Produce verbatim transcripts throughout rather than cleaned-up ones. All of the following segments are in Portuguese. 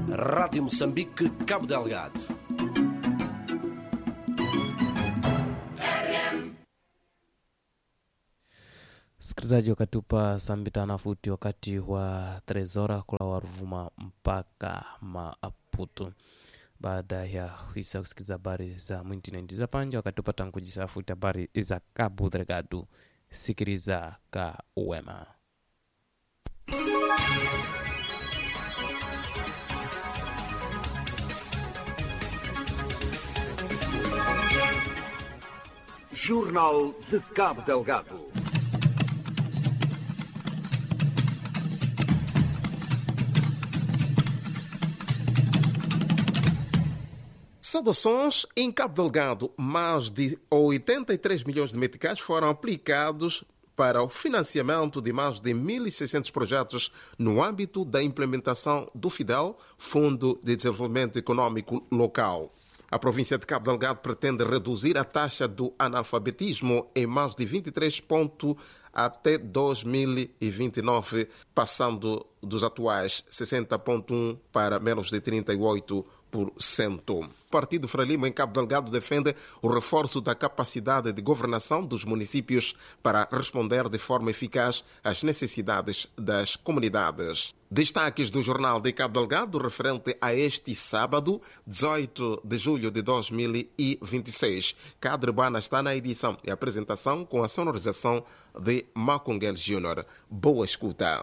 Rádio Moçambique, Cabo Delgado. Msikilizaji, wakatupa sambitana futi wakati wa trezora kula waruvuma mpaka Maputo. Baada ya kuisa kusikiliza habari za mwintinenti za panja, wakatupa tankujisa futi habari za Cabo Delgado. Sikiliza ka uwema. Jornal de Cabo Delgado. Saudações. Em Cabo Delgado, mais de oitenta e três milhões de meticais foram aplicados para o financiamento de mais de mil e seiscentos projetos no âmbito da implementação do FIDEL, Fundo de Desenvolvimento Econômico Local. A província de Cabo Delgado pretende reduzir a taxa do analfabetismo em mais de vinte e três pontos até dois mil e vinte e nove, passando dos atuais sessenta vírgula um para menos de trinta e oito por cento. O Partido Frelimo em Cabo Delgado defende o reforço da capacidade de governação dos municípios para responder de forma eficaz às necessidades das comunidades. Destaques do Jornal de Cabo Delgado referente a este sábado, dezoito de julho de dois mil e vinte e seis. Cadre Bana está na edição e apresentação com a sonorização de Macungel Júnior. Boa escuta.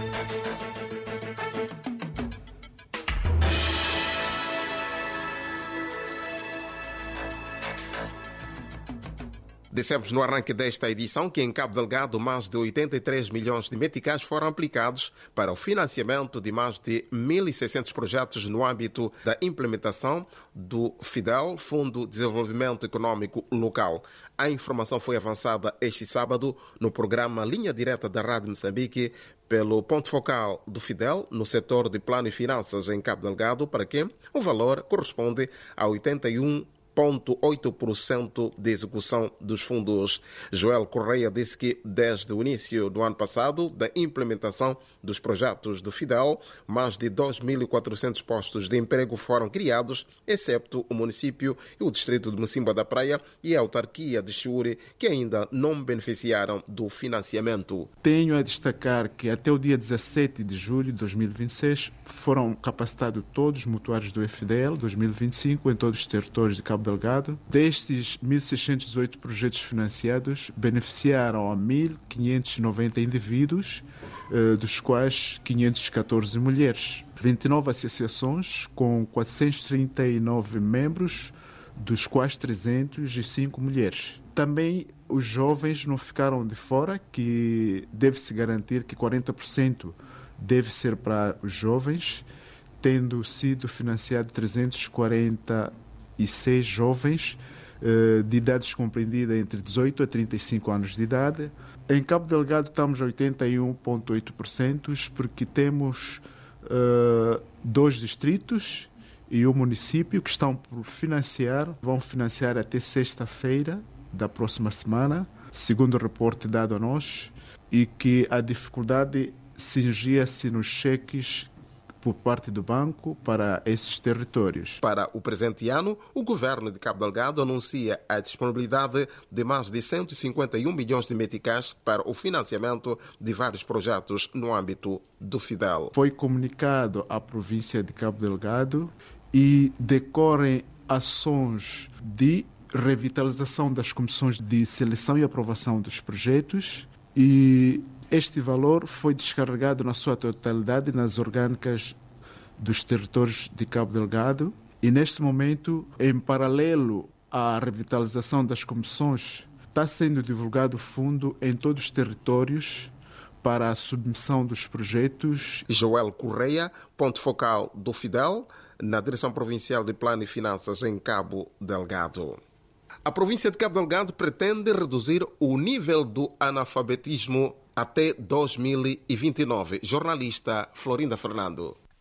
Dissemos no arranque desta edição que em Cabo Delgado mais de oitenta e três milhões de meticais foram aplicados para o financiamento de mais de mil e seiscentos projetos no âmbito da implementação do FIDEL, Fundo de Desenvolvimento Econômico Local. A informação foi avançada este sábado no programa Linha Direta da Rádio Moçambique pelo ponto focal do FIDEL no setor de plano e finanças em Cabo Delgado, para que o valor corresponde a oitenta e um vírgula oito por cento de execução dos fundos. Joel Correia disse que desde o início do ano passado da implementação dos projetos do FIDEL, mais de dois mil e quatrocentos postos de emprego foram criados, excepto o município e o distrito de Mocimboa da Praia e a autarquia de Chiure, que ainda não beneficiaram do financiamento. Tenho a destacar que até o dia dezassete de julho de dois mil e vinte e seis foram capacitados todos os mutuários do FIDEL dois mil e vinte e cinco em todos os territórios de Cabo Delgado. Destes mil seiscentos e dezoito projetos financiados, beneficiaram a mil quinhentos e noventa indivíduos, dos quais quinhentas e catorze mulheres. vinte e nove associações com quatrocentos e trinta e nove membros, dos quais trezentos e cinco mulheres. Também os jovens não ficaram de fora, que deve-se garantir que quarenta por cento deve ser para os jovens, tendo sido financiado trezentos e quarenta e seis jovens uh, de idades compreendidas entre dezoito a trinta e cinco anos de idade. Em Cabo Delgado estamos a oitenta e um vírgula oito por cento, porque temos uh, dois distritos e um município que estão por financiar, vão financiar até sexta-feira da próxima semana, segundo o reporte dado a nós, e que a dificuldade cingia-se nos cheques por parte do banco para esses territórios. Para o presente ano, o governo de Cabo Delgado anuncia a disponibilidade de mais de cento e cinquenta e um milhões de meticais para o financiamento de vários projetos no âmbito do FIDEL. Foi comunicado à província de Cabo Delgado e decorrem ações de revitalização das comissões de seleção e aprovação dos projetos, e este valor foi descarregado na sua totalidade nas orgânicas dos territórios de Cabo Delgado, e neste momento, em paralelo à revitalização das comissões, está sendo divulgado o fundo em todos os territórios para a submissão dos projetos. Joel Correia, ponto focal do FIDEL, na Direção Provincial de Plano e Finanças em Cabo Delgado. A província de Cabo Delgado pretende reduzir o nível do analfabetismo até dois mil e vinte e nove. Jornalista Florinda Fernando.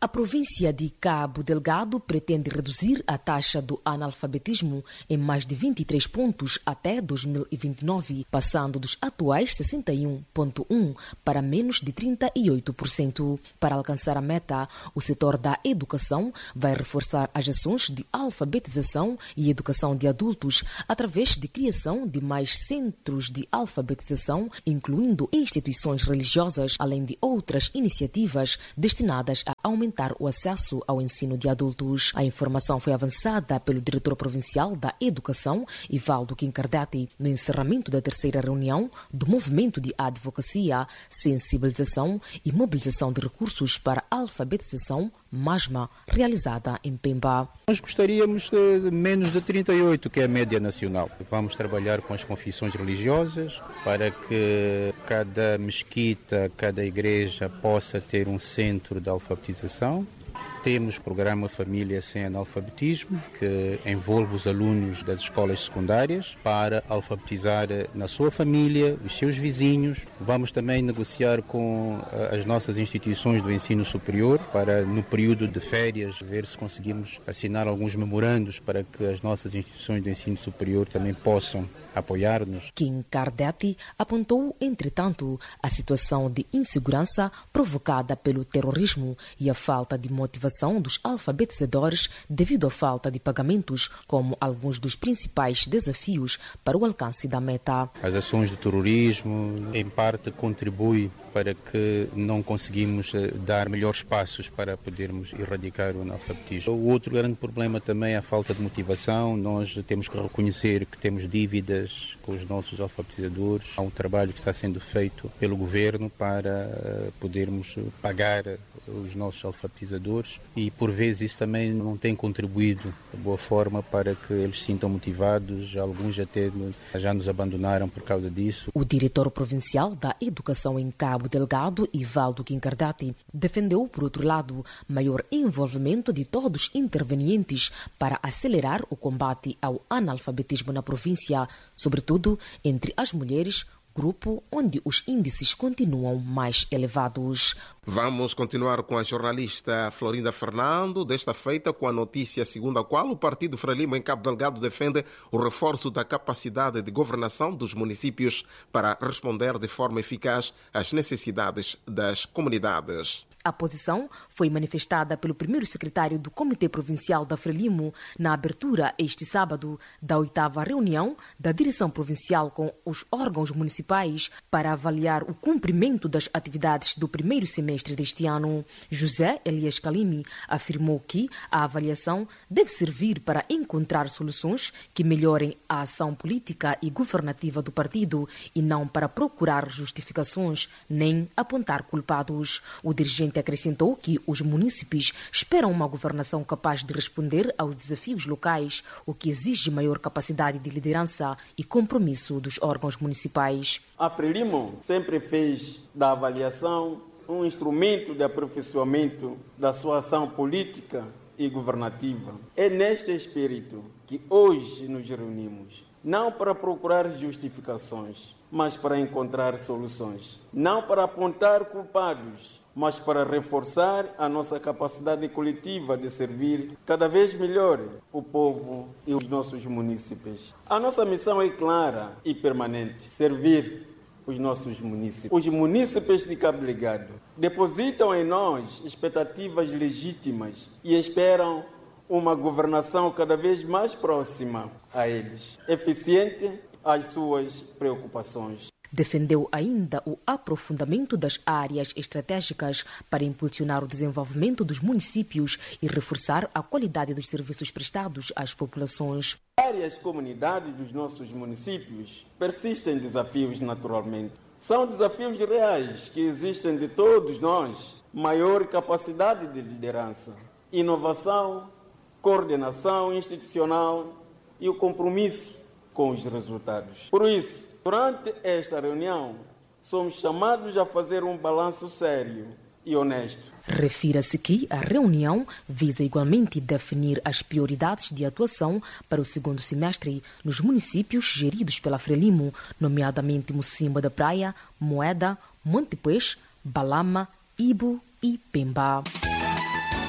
A província de Cabo Delgado pretende reduzir a taxa do analfabetismo em mais de vinte e três pontos até dois mil e vinte e nove, passando dos atuais sessenta e um vírgula um por cento para menos de trinta e oito por cento. Para alcançar a meta, o setor da educação vai reforçar as ações de alfabetização e educação de adultos através de criação de mais centros de alfabetização, incluindo instituições religiosas, além de outras iniciativas destinadas a aumentar o acesso ao ensino de adultos. A informação foi avançada pelo diretor provincial da Educação, Ivaldo Quincardati, no encerramento da terceira reunião do Movimento de Advocacia, Sensibilização e Mobilização de Recursos para a Alfabetização, MASMA, realizada em Pemba. Nós gostaríamos de menos de trinta e oito, que é a média nacional. Vamos trabalhar com as confissões religiosas para que cada mesquita, cada igreja possa ter um centro de alfabetização. Temos o programa Família Sem Analfabetismo, que envolve os alunos das escolas secundárias para alfabetizar na sua família, os seus vizinhos. Vamos também negociar com as nossas instituições do ensino superior para, no período de férias, ver se conseguimos assinar alguns memorandos para que as nossas instituições do ensino superior também possam apoiar-nos. Kim Kardati apontou, entretanto, a situação de insegurança provocada pelo terrorismo e a falta de motivação dos alfabetizadores devido à falta de pagamentos como alguns dos principais desafios para o alcance da meta. As ações de terrorismo, em parte, contribuem para que não conseguimos dar melhores passos para podermos erradicar o analfabetismo. O outro grande problema também é a falta de motivação. Nós temos que reconhecer que temos dívidas com os nossos alfabetizadores. Há um trabalho que está sendo feito pelo governo para podermos pagar os nossos alfabetizadores e, por vezes, isso também não tem contribuído de boa forma para que eles se sintam motivados. Alguns até já nos abandonaram por causa disso. O diretor provincial da Educação em Cabo Delgado, Ivaldo Quincardati, defendeu, por outro lado, maior envolvimento de todos os intervenientes para acelerar o combate ao analfabetismo na província, sobretudo entre as mulheres, grupo onde os índices continuam mais elevados. Vamos continuar com a jornalista Florinda Fernando, desta feita com a notícia segundo a qual o Partido Frelimo em Cabo Delgado defende o reforço da capacidade de governação dos municípios para responder de forma eficaz às necessidades das comunidades. A posição foi manifestada pelo primeiro secretário do Comitê Provincial da Frelimo na abertura este sábado da oitava reunião da Direção Provincial com os órgãos municipais para avaliar o cumprimento das atividades do primeiro semestre deste ano. José Elias Kalimi afirmou que a avaliação deve servir para encontrar soluções que melhorem a ação política e governativa do partido e não para procurar justificações nem apontar culpados. O dirigente acrescentou que os munícipes esperam uma governação capaz de responder aos desafios locais, o que exige maior capacidade de liderança e compromisso dos órgãos municipais. A Frelimo sempre fez da avaliação um instrumento de aperfeiçoamento da sua ação política e governativa. É neste espírito que hoje nos reunimos, não para procurar justificações, mas para encontrar soluções, não para apontar culpados, mas para reforçar a nossa capacidade coletiva de servir cada vez melhor o povo e os nossos munícipes. A nossa missão é clara e permanente: servir os nossos munícipes. Os munícipes de Cabo Delgado depositam em nós expectativas legítimas e esperam uma governação cada vez mais próxima a eles, eficiente às suas preocupações. Defendeu ainda o aprofundamento das áreas estratégicas para impulsionar o desenvolvimento dos municípios e reforçar a qualidade dos serviços prestados às populações. Várias comunidades dos nossos municípios persistem desafios naturalmente. São desafios reais que existem de todos nós: maior capacidade de liderança, inovação, coordenação institucional e o compromisso com os resultados. Por isso, durante esta reunião, somos chamados a fazer um balanço sério e honesto. Refira-se que a reunião visa igualmente definir as prioridades de atuação para o segundo semestre nos municípios geridos pela Frelimo, nomeadamente Mocimboa da Praia, Moeda, Montepuez, Balama, Ibo e Pemba.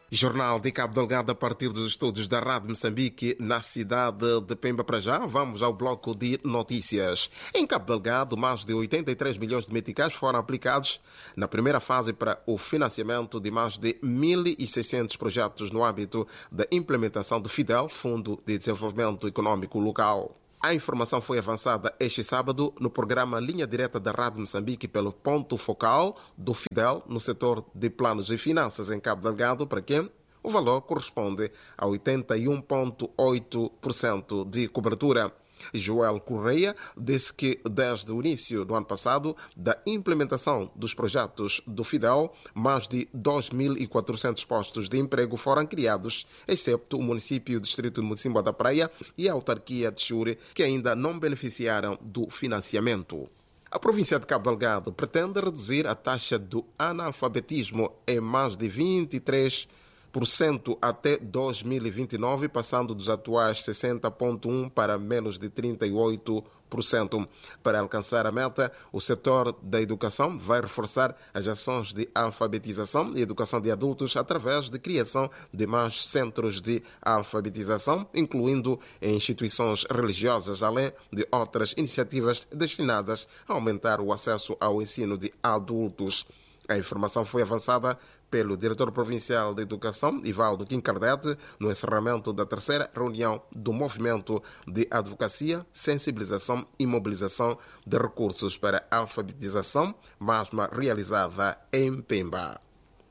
Jornal de Cabo Delgado a partir dos estúdios da Rádio Moçambique na cidade de Pemba. Para já, vamos ao bloco de notícias. Em Cabo Delgado, mais de oitenta e três milhões de meticais foram aplicados na primeira fase para o financiamento de mais de mil e seiscentos projetos no âmbito da implementação do FIDEL, Fundo de Desenvolvimento Econômico Local. A informação foi avançada este sábado no programa Linha Direta da Rádio Moçambique pelo ponto focal do FIDEL no setor de planos e finanças em Cabo Delgado, para quem o valor corresponde a oitenta e um vírgula oito por cento de cobertura. Joel Correia disse que desde o início do ano passado da implementação dos projetos do FIDEL, mais de dois mil e quatrocentos postos de emprego foram criados, excepto o município distrito de Mocimboa da Praia e a autarquia de Chure, que ainda não beneficiaram do financiamento. A província de Cabo Delgado pretende reduzir a taxa do analfabetismo em mais de vinte e três por cento até dois mil e vinte e nove, passando dos atuais sessenta vírgula um por cento para menos de trinta e oito por cento. Para alcançar a meta, o setor da educação vai reforçar as ações de alfabetização e educação de adultos através de criação de mais centros de alfabetização, incluindo em instituições religiosas, além de outras iniciativas destinadas a aumentar o acesso ao ensino de adultos. A informação foi avançada pelo diretor provincial de Educação, Ivaldo Quincardete, no encerramento da terceira reunião do Movimento de Advocacia, Sensibilização e Mobilização de Recursos para a Alfabetização, mesma realizada em Pemba.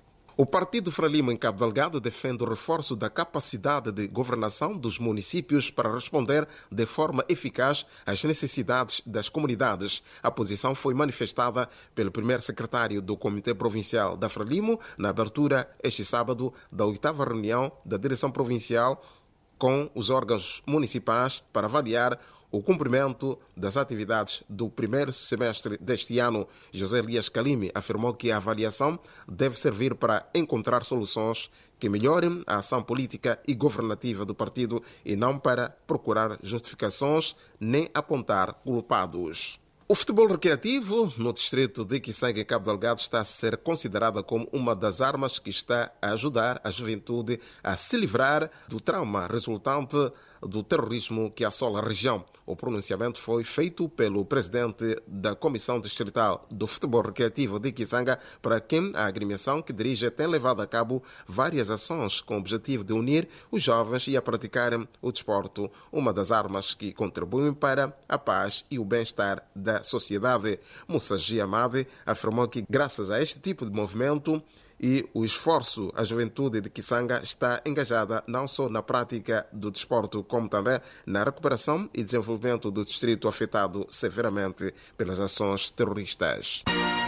O Partido Frelimo em Cabo Delgado defende o reforço da capacidade de governação dos municípios para responder de forma eficaz às necessidades das comunidades. A posição foi manifestada pelo primeiro secretário do Comitê Provincial da Frelimo na abertura este sábado da oitava reunião da Direção Provincial com os órgãos municipais para avaliar o cumprimento das atividades do primeiro semestre deste ano. José Elias Calime afirmou que a avaliação deve servir para encontrar soluções que melhorem a ação política e governativa do partido e não para procurar justificações nem apontar culpados. O futebol recreativo no distrito de Kisanga, em Cabo Delgado, está a ser considerada como uma das armas que está a ajudar a juventude a se livrar do trauma resultante do terrorismo que assola a região. O pronunciamento foi feito pelo presidente da Comissão Distrital do Futebol Recreativo de Kisanga, para quem a agremiação que dirige tem levado a cabo várias ações com o objetivo de unir os jovens e a praticarem o desporto, uma das armas que contribuem para a paz e o bem-estar da sociedade. Moussa Giamade afirmou que, graças a este tipo de movimento e o esforço, a juventude de Kisanga está engajada não só na prática do desporto, como também na recuperação e desenvolvimento do distrito afetado severamente pelas ações terroristas.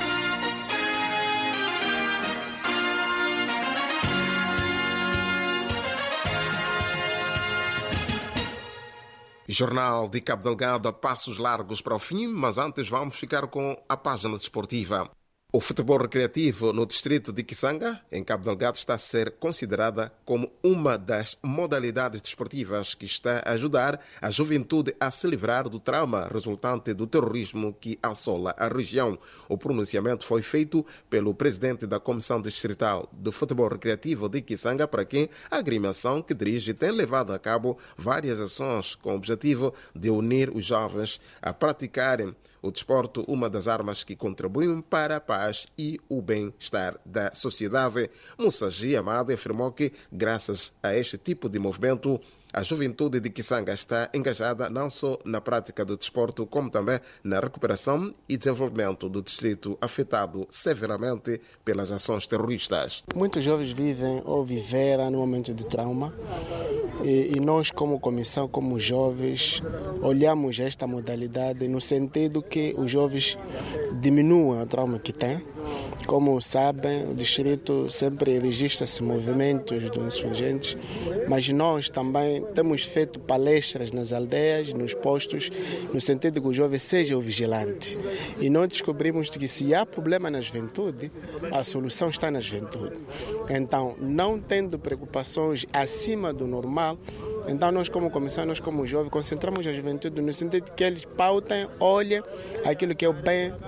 Jornal de Cabo Delgado a passos largos para o fim, mas antes vamos ficar com a página desportiva. O futebol recreativo no distrito de Kisanga, em Cabo Delgado, está a ser considerada como uma das modalidades desportivas que está a ajudar a juventude a se livrar do trauma resultante do terrorismo que assola a região. O pronunciamento foi feito pelo presidente da Comissão Distrital do Futebol Recreativo de Kisanga, para quem a agremiação que dirige tem levado a cabo várias ações com o objetivo de unir os jovens a praticarem o desporto, uma das armas que contribuem para a paz e o bem-estar da sociedade. Moussa Giamade afirmou que, graças a este tipo de movimento, a juventude de Kisanga está engajada não só na prática do desporto, como também na recuperação e desenvolvimento do distrito afetado severamente pelas ações terroristas. Muitos jovens vivem ou viveram no momento de trauma e, e nós, como comissão, como jovens, olhamos esta modalidade no sentido que os jovens diminuam o trauma que têm. Como sabem, o distrito sempre registra-se movimentos dos insurgentes, mas nós também temos feito palestras nas aldeias, nos postos, no sentido de que o jovem seja o vigilante. E nós descobrimos que se há problema na juventude, a solução está na juventude. Então, não tendo preocupações acima do normal, então nós como comissão, nós como jovens, concentramos a juventude no sentido de que eles pautem, olhem aquilo que é o bem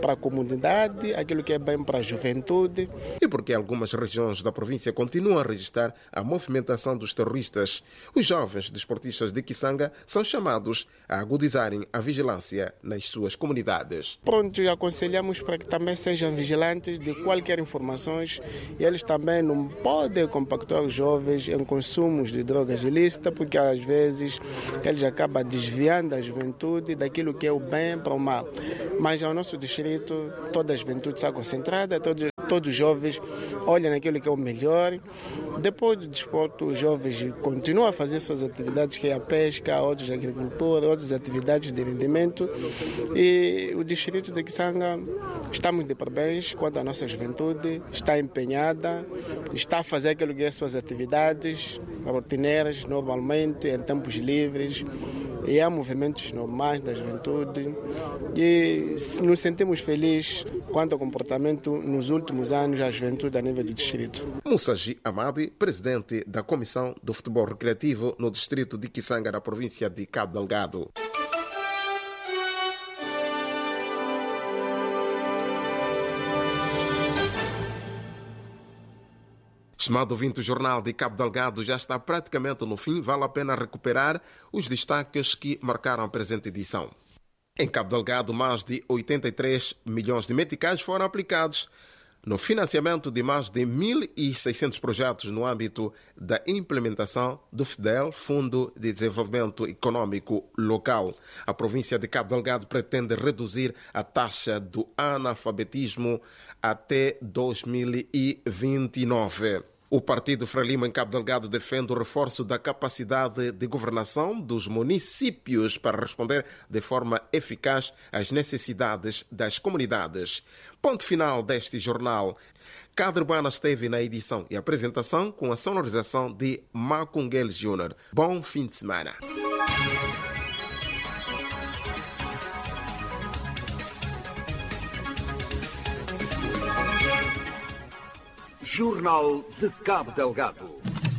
para a comunidade, aquilo que é bem para a juventude. E porque algumas regiões da província continuam a registrar a movimentação dos terroristas, os jovens desportistas de Kisanga são chamados a agudizarem a vigilância nas suas comunidades. Pronto, aconselhamos para que também sejam vigilantes de qualquer informação e eles também não podem compactuar os jovens em consumos de drogas ilícitas, porque às vezes eles acabam desviando a juventude daquilo que é o bem para o mal. Mas ao nosso distrito, toda a juventude está concentrada, todos, todos os jovens olham naquilo que é o melhor. Depois do desporto, os jovens continuam a fazer suas atividades, que é a pesca, outros a agricultura, outras atividades de rendimento. E o distrito de Kisanga estamos de parabéns quanto à nossa juventude, está empenhada, está a fazer aquilo que é suas atividades rotineiras, normalmente, em tempos livres. E há movimentos normais da juventude e nos sentimos felizes quanto ao comportamento nos últimos anos da juventude a nível do distrito. Mussaji Amadi, presidente da Comissão do Futebol Recreativo no distrito de Kisanga, na província de Cabo Delgado. Chamado ouvinte, o Jornal de Cabo Delgado já está praticamente no fim. Vale a pena recuperar os destaques que marcaram a presente edição. Em Cabo Delgado, mais de oitenta e três milhões de meticais foram aplicados no financiamento de mais de mil e seiscentos projetos no âmbito da implementação do FDEL, Fundo de Desenvolvimento Econômico Local. A província de Cabo Delgado pretende reduzir a taxa do analfabetismo até dois mil e vinte e nove. O Partido Frelimo em Cabo Delgado defende o reforço da capacidade de governação dos municípios para responder de forma eficaz às necessidades das comunidades. Ponto final deste jornal. Cadre Buana esteve na edição e apresentação com a sonorização de Macunguel Júnior. Bom fim de semana. Jornal de Cabo Delgado.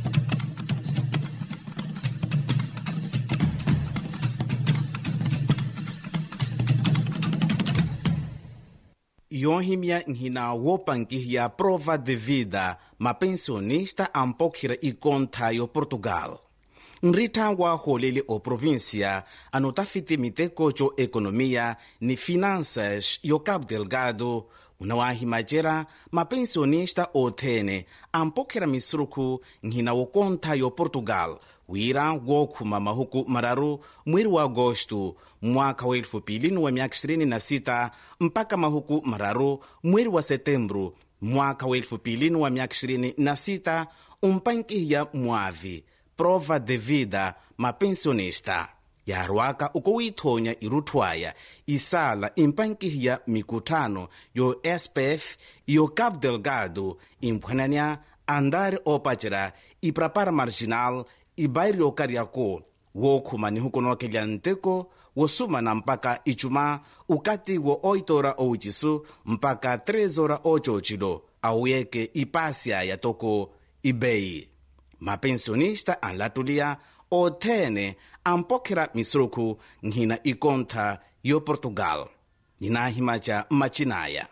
Yohimia nhina wopankihia prova de vida ma pensionista ampokira e contaio Portugal. Nritangwa holele o província anotafiti miteko jo economia ni finanças yo Cabo Delgado. Unawahi majera mapensionista othene ampokera misruku nhina wokonta yo Portugal wira wokuma mahuku mararu mweri wa agosto mwaka wa elfu mbili wa miaka ishirini na sita mpaka mahuku mararu mweri wa setembro mwaka wa elfu mbili wa miaka ishirini na sita umpankiya mwavi prova de vida mapensionista yarwaka uko withonya iruthwaya isala impankihiya mikutano yo S P F yo Cabo Delgado imphwananya andare opachera iprapara marginal ibairi okariako wokhuma ni hukonokelya nteko wosumana mpaka ichuma ukati wo oito ora ouchisu mpaka três ora ochochilo awuyeke ipasya ya toko ibei mapensionista anlatulia othene ampokera misruku nhina ikontha yo Portugal ninahimacha machinaya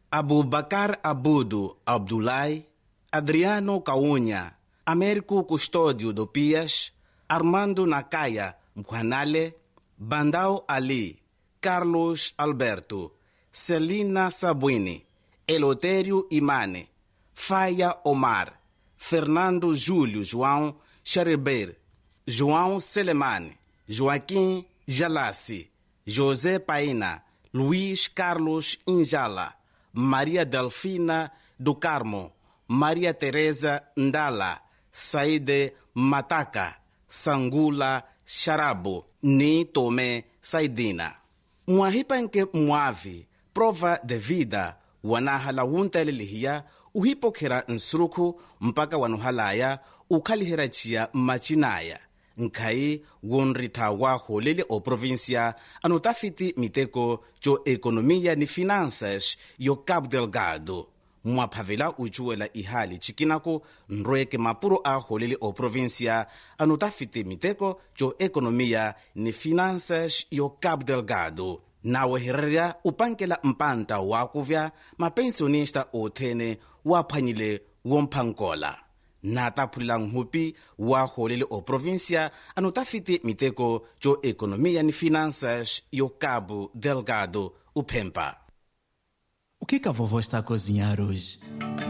Abubakar Abudu Abdulai, Adriano Cunha, Américo Custódio do Pias, Armando Nakaya Mkwanale, Bandao Ali, Carlos Alberto, Celina Sabuini, Elotério Imane, Faia Omar, Fernando Júlio João Xareber, João Selemane, Joaquim Jalassi, José Paina, Luiz Carlos Injala, Maria Delfina do Carmo, Maria Teresa Ndala, Saide Mataka, Sangula Charabo, Ni Tome Saidina. Mwahipanke mwavi, prova de vida, wanahala wuntalilihia, uhipokera nsruku mpaka wanuhalaya, ukhalihirachia machinaya. Nkai wonrita wa holele o provincia anotafiti miteko jo economia ni finanças yo Cabo Delgado. Mwaphavela ujuela ihali chikinako nroeke mapuro a holele o provincia anotafiti miteko jo economia ni finanças yo Cabo Delgado. nawe herera upankela mpanta wakuvya mapensionista othene waphwanyile womphankola na taphulang hupi wa holele o provincia anotafiti miteko jo economia ni finanças yo Cabo Delgado, o Pempa. O que que a vovó está a cozinhar hoje?